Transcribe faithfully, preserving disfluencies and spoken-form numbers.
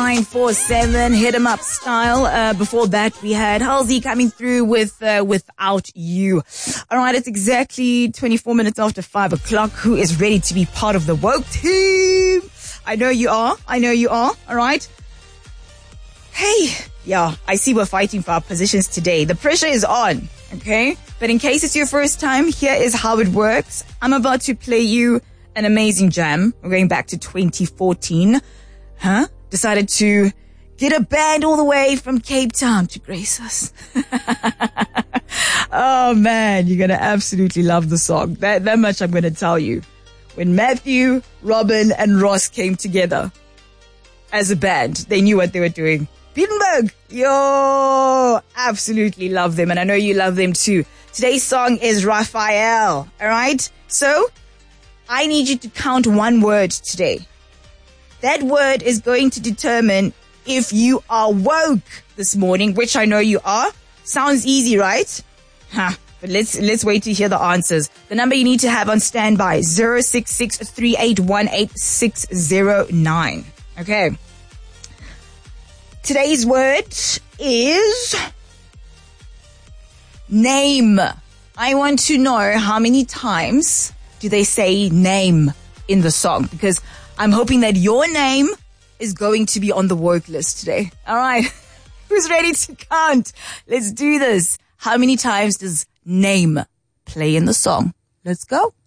nine four seven. Hit 'em up style. Uh, before that, we had Halsey coming through with uh, Without You. All right, it's exactly twenty-four minutes after five o'clock. Who is ready to be part of the woke team? I know you are. I know you are. All right. Hey, yeah, I see we're fighting for our positions today. The pressure is on, okay? But in case it's your first time, here is how it works. I'm about to play you an amazing jam. We're going back to twenty fourteen. Huh? Decided to get a band all the way from Cape Town to grace us. Oh man, you're going to absolutely love the song. That, that much I'm going to tell you. When Matthew, Robin, and Ross came together as a band, they knew what they were doing. Pietermaritzburg, yo, absolutely love them. And I know you love them too. Today's song is Raphael. All right. So I need you to count one word today. That word is going to determine if you are woke this morning, which I know you are. Sounds easy, right? Huh. But let's, let's wait to hear the answers. The number you need to have on standby, zero six six, three eight one, eight six zero nine. Okay. Today's word is name. I want to know how many times do they say name in the song, because I'm hoping that your name is going to be on the woke list today. All right. Who's ready to count? Let's do this. How many times does name play in the song? Let's go.